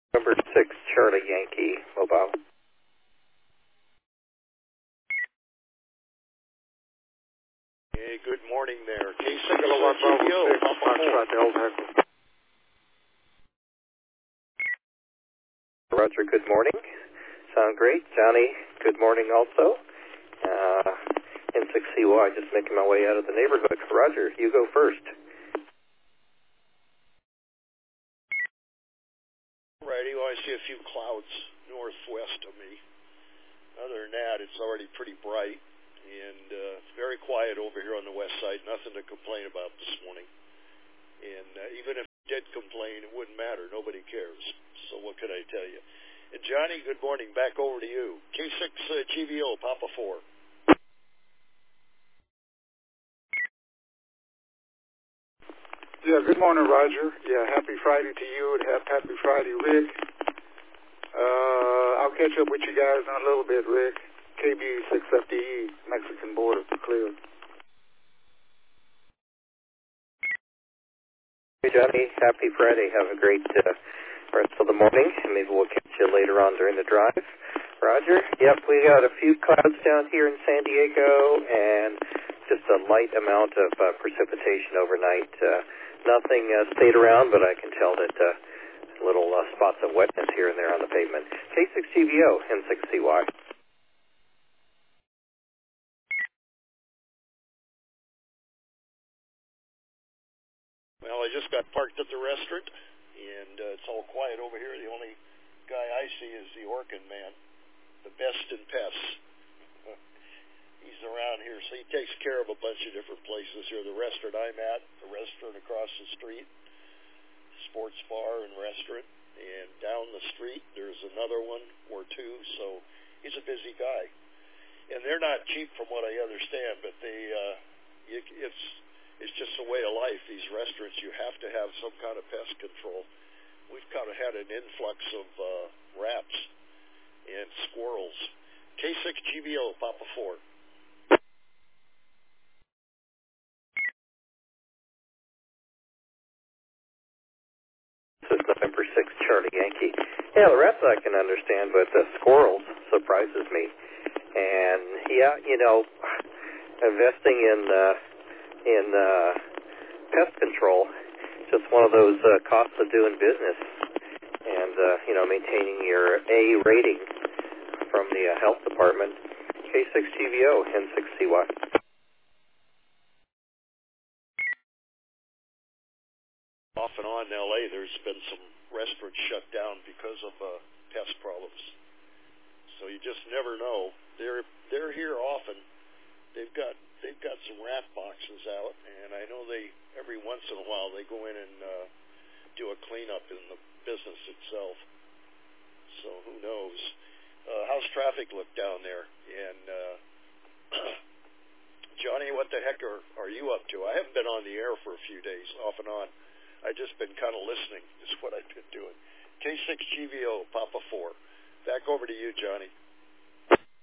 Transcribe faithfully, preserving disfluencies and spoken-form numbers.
Number six, Charlie Yankee, mobile. Hey, good morning there. K six Kilowatt G V O, Bravo Papa six, four. Delta. Roger, good morning. Sound great. Johnny, good morning also. Uh, N six C Y, just making my way out of the neighborhood. Roger, you go first. Righty, well, I see a few clouds northwest of me. Other than that, it's already pretty bright and uh, very quiet over here on the west side. Nothing to complain about this morning. And uh, even if I did complain, it wouldn't matter. Nobody cares. So what could I tell you? And Johnny, good morning. Back over to you. K six uh, G V O, Papa four. Yeah, good morning, Roger. Yeah, happy Friday to you, and happy Friday, Rick. Uh, I'll catch up with you guys in a little bit, Rick. K B six F D E, Mexican border, clear. Hey, Johnny, happy Friday. Have a great uh, rest of the morning. Maybe we'll catch you later on during the drive. Roger, yep, we got a few clouds down here in San Diego and just a light amount of uh, precipitation overnight. Uh, nothing uh, stayed around, but I can tell that uh, little uh, spots of wetness here and there on the pavement. K six G V O, N six C Y. Well, I just got parked at the restaurant, and uh, it's all quiet over here. The only guy I see is the Orkin man, the best in pests. He's around here, so he takes care of a bunch of different places here. The restaurant I'm at, the restaurant across the street, sports bar and restaurant, and down the street there's another one or two, so he's a busy guy. And they're not cheap from what I understand, but they, uh, you, it's it's just a way of life. These restaurants, you have to have some kind of pest control. We've kind of had an influx of uh, rats and squirrels. K six G V O, Papa four. This is November sixth, Charlie Yankee. Yeah, the rats I can understand, but the squirrels surprises me. And yeah, you know, investing in uh, in uh, pest control, just one of those uh, costs of doing business. And uh, you know, maintaining your A rating from the uh, health department. K six G V O, N six C Y. Off and on in L A, there's been some restaurants shut down because of uh, pest problems. So you just never know. They're they're here often. They've got they've got some rat boxes out, and I know they every once in a while they go in and uh, do a cleanup in the business itself. So who knows? Uh, how's traffic look down there? And uh, Johnny, what the heck are are you up to? I haven't been on the air for a few days, off and on. I've just been kind of listening. Is what I've been doing. K six G V O, Papa four. Back over to you, Johnny.